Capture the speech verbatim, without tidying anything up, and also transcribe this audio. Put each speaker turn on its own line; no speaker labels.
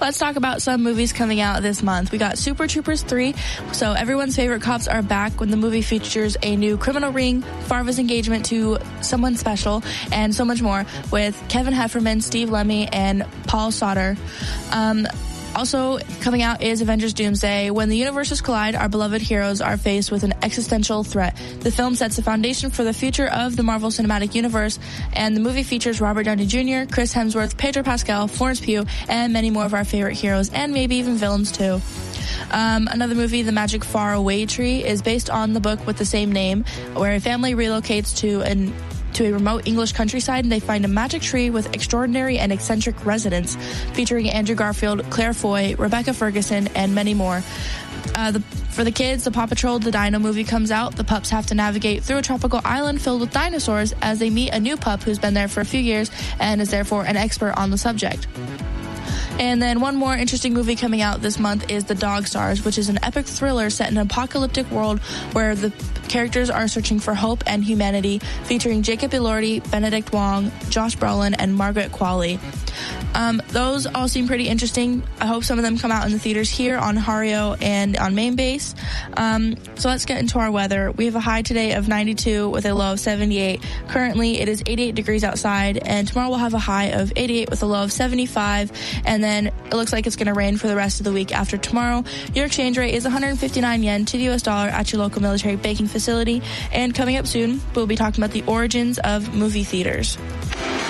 let's talk about some movies coming out this month. We got Super Troopers three, so everyone's favorite cops are back when the movie features a new criminal ring, Farva's engagement to someone special, and so much more with Kevin Heffernan, Steve Lemmy, and Paul Sauter. Um, Also coming out is Avengers Doomsday. When the universes collide, our beloved heroes are faced with an existential threat. The film sets the foundation for the future of the Marvel Cinematic Universe, and the movie features Robert Downey Junior, Chris Hemsworth, Pedro Pascal, Florence Pugh, and many more of our favorite heroes, and maybe even villains too. Um, another movie, The Magic Far Away Tree, is based on the book with the same name, where a family relocates to an to a remote English countryside, and they find a magic tree with extraordinary and eccentric residents, featuring Andrew Garfield, Claire Foy, Rebecca Ferguson, and many more. Uh, the, for the kids, the Paw Patrol The Dino movie comes out. The pups have to navigate through a tropical island filled with dinosaurs as they meet a new pup who's been there for a few years and is therefore an expert on the subject. And then one more interesting movie coming out this month is The Dog Stars, which is an epic thriller set in an apocalyptic world where the characters are searching for hope and humanity, featuring Jacob Elordi, Benedict Wong, Josh Brolin, and Margaret Qualley. Um, those all seem pretty interesting. I hope some of them come out in the theaters here on Hario and on Main Base. Um, so let's get into our weather. We have a high today of ninety-two with a low of seventy-eight. Currently, it is eighty-eight degrees outside, and tomorrow we'll have a high of eighty-eight with a low of seventy-five, and then it looks like it's going to rain for the rest of the week after tomorrow. Your exchange rate is one hundred fifty-nine yen to the U S dollar at your local military banking facility. And coming up soon, we'll be talking about the origins of movie theaters.